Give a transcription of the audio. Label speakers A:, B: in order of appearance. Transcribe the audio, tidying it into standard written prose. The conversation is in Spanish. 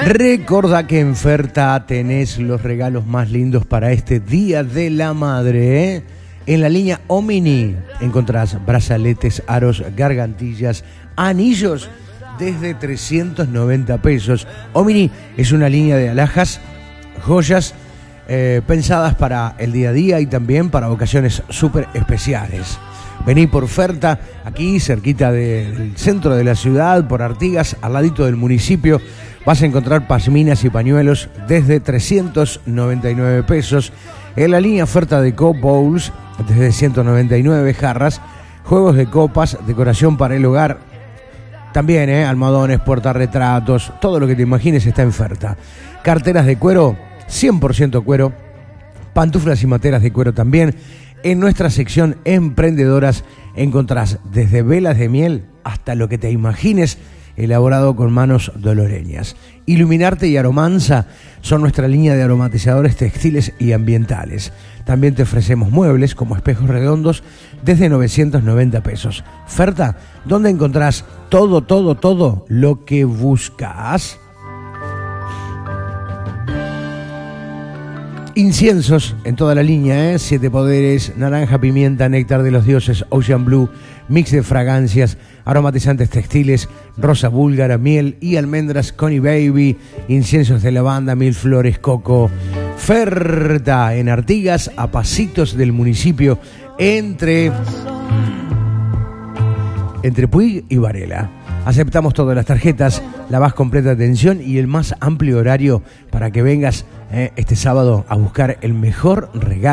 A: Recordá que en Ferta tenés los regalos más lindos para este Día de la Madre, ¿eh? En la línea Omni encontrás brazaletes, aros, gargantillas, anillos desde 390 pesos. Omni es una línea de alhajas, joyas pensadas para el día a día y también para ocasiones súper especiales. Vení por Ferta, aquí cerquita del centro de la ciudad, por Artigas, al ladito del municipio. Vas a encontrar pashminas y pañuelos desde 399 pesos. En la línea oferta de Cup Bowls, desde 199, jarras, juegos de copas, decoración para el hogar. También, almohadones, portarretratos, todo lo que te imagines está en Ferta. Carteras de cuero, 100% cuero. Pantuflas y materas de cuero también. En nuestra sección Emprendedoras encontrás desde velas de miel hasta lo que te imagines elaborado con manos doloreñas. Iluminarte y Aromanza son nuestra línea de aromatizadores textiles y ambientales. También te ofrecemos muebles como espejos redondos desde 990 pesos. Ferta, donde encontrás todo lo que buscas. Inciensos en toda la línea, 7 poderes, naranja, pimienta, néctar de los dioses, Ocean Blue, mix de fragancias, aromatizantes textiles, rosa búlgara, miel y almendras, Connie Baby, inciensos de lavanda, mil flores, coco. Ferta en Artigas, a pasitos del municipio, entre Puig y Varela. Aceptamos todas las tarjetas, la más completa atención y el más amplio horario para que vengas este sábado a buscar el mejor regalo